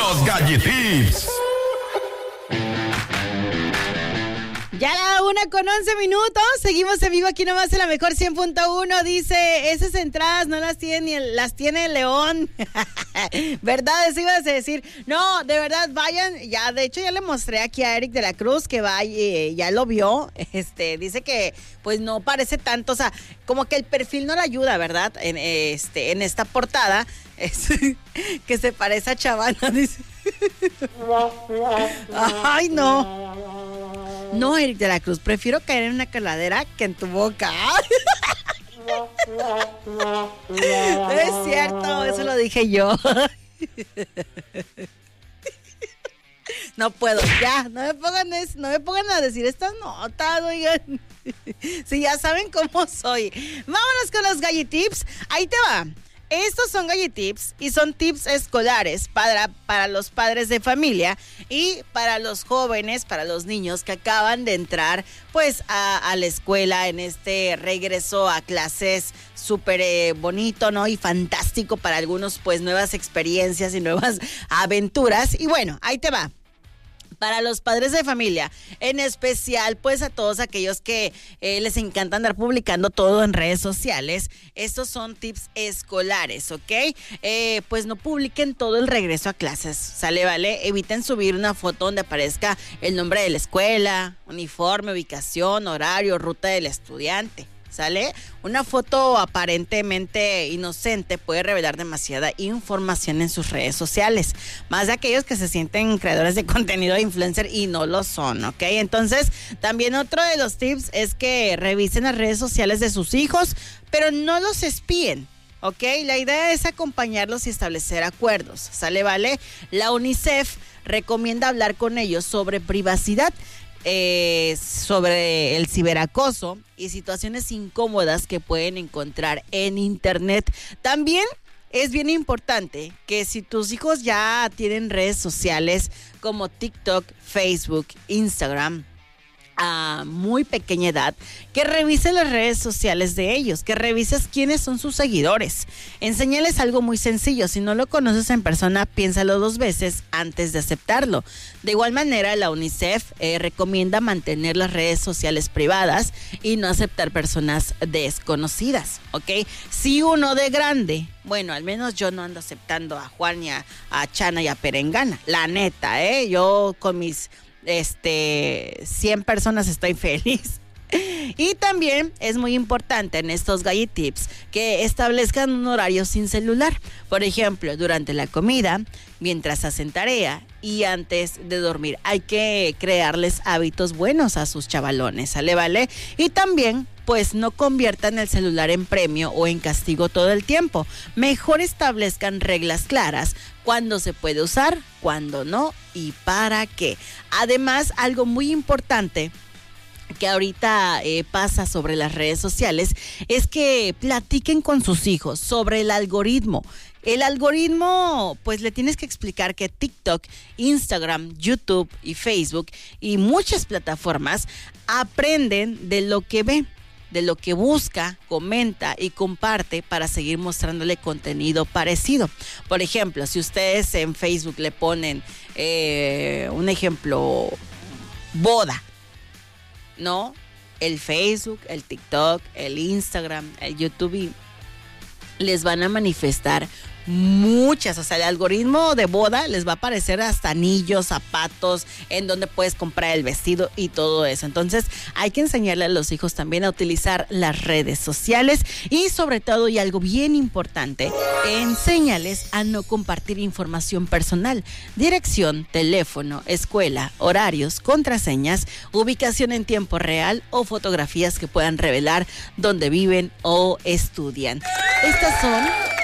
Los Galletips. Ya la 1:11. Seguimos en vivo aquí nomás en la mejor 100.1. Dice, esas entradas no las tiene, las tiene el León. ¿Verdad? Eso ibas a decir. No, de verdad, vayan. Ya, de hecho, ya le mostré aquí a Eric de la Cruz que va y ya lo vio. Dice que pues no parece tanto, o sea, como que el perfil no le ayuda, ¿verdad? En esta portada. Que se parece a Chavana, dice. Ay, no. No, Eric de la Cruz, prefiero caer en una caladera que en tu boca. No es cierto, eso lo dije yo. No puedo, ya, no me pongan a decir estas notas, oigan. Si ya saben cómo soy. Vámonos con los Galletips. Ahí te va. Estos son Galletips y son tips escolares para los padres de familia y para los jóvenes, para los niños que acaban de entrar pues a la escuela en este regreso a clases súper bonito, ¿no? Y fantástico para algunos, pues nuevas experiencias y nuevas aventuras. Y bueno, ahí te va. Para los padres de familia, en especial pues a todos aquellos que les encanta andar publicando todo en redes sociales, estos son tips escolares, ¿ok? Pues no publiquen todo el regreso a clases, ¿sale? ¿Vale? Eviten subir una foto donde aparezca el nombre de la escuela, uniforme, ubicación, horario, ruta del estudiante. ¿Sale? Una foto aparentemente inocente puede revelar demasiada información en sus redes sociales, más de aquellos que se sienten creadores de contenido de influencer y no lo son, ¿ok? Entonces, también otro de los tips es que revisen las redes sociales de sus hijos, pero no los espíen. ¿Ok? La idea es acompañarlos y establecer acuerdos, ¿sale? ¿Vale? La UNICEF recomienda hablar con ellos sobre privacidad, sobre el ciberacoso y situaciones incómodas que pueden encontrar en internet. También es bien importante que si tus hijos ya tienen redes sociales como TikTok, Facebook, Instagram, a muy pequeña edad, que revises las redes sociales de ellos, que revises quiénes son sus seguidores. Enséñales algo muy sencillo. Si no lo conoces en persona, piénsalo 2 veces antes de aceptarlo. De igual manera, la UNICEF recomienda mantener las redes sociales privadas y no aceptar personas desconocidas, ¿ok? Si uno de grande, bueno, al menos yo no ando aceptando a Juan y a Chana y a Perengana, la neta, yo con mis 100 personas estoy feliz. Y también es muy importante en estos Galletips que establezcan un horario sin celular. Por ejemplo, durante la comida, mientras hacen tarea y antes de dormir. Hay que crearles hábitos buenos a sus chavalones, ¿sale? ¿Vale? Y también pues no conviertan el celular en premio o en castigo todo el tiempo. Mejor establezcan reglas claras, cuándo se puede usar, cuándo no y para qué. Además, algo muy importante que ahorita pasa sobre las redes sociales es que platiquen con sus hijos sobre el algoritmo. El algoritmo, pues le tienes que explicar que TikTok, Instagram, YouTube y Facebook y muchas plataformas aprenden de lo que ve, de lo que busca, comenta y comparte para seguir mostrándole contenido parecido. Por ejemplo, si ustedes en Facebook le ponen un ejemplo, boda, ¿no? El Facebook, el TikTok, el Instagram, el YouTube les van a manifestar muchas, o sea, el algoritmo de boda les va a aparecer hasta anillos, zapatos, en donde puedes comprar el vestido y todo eso. Entonces hay que enseñarle a los hijos también a utilizar las redes sociales y sobre todo, y algo bien importante, enséñales a no compartir información personal, dirección, teléfono, escuela, horarios, contraseñas, ubicación en tiempo real o fotografías que puedan revelar dónde viven o estudian. Estas son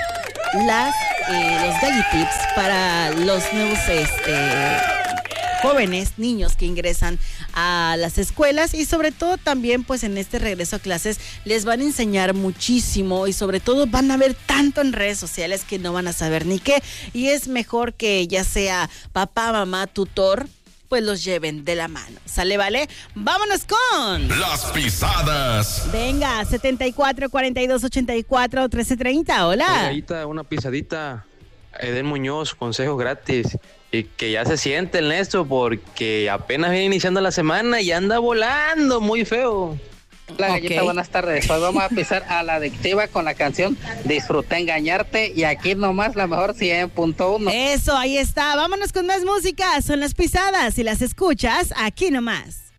los Galletips para los nuevos jóvenes, niños que ingresan a las escuelas y sobre todo también pues en este regreso a clases les van a enseñar muchísimo y sobre todo van a ver tanto en redes sociales que no van a saber ni qué, y es mejor que ya sea papá, mamá, tutor, pues los lleven de la mano. ¿Sale, vale? ¡Vámonos con Las Pisadas! Venga, 74 42 84 13 30. Hola. Oigadita, una pisadita. Eden Muñoz, consejos gratis. Y que ya se siente el Néstor porque apenas viene iniciando la semana y anda volando muy feo. Hola, Galleta, buenas tardes. Hoy vamos a pisar a la adictiva con la canción Disfruté Engañarte y aquí nomás la mejor 100.1. Eso, ahí está. Vámonos con más música. Son las pisadas y las escuchas aquí nomás.